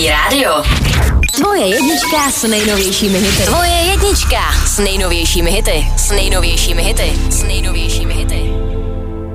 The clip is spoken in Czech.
Fan Rádio. Tvoje jednička s nejnovějšími hity. Tvoje jednička s nejnovějšími hity. S nejnovějšími hity. S nejnovějšími hity.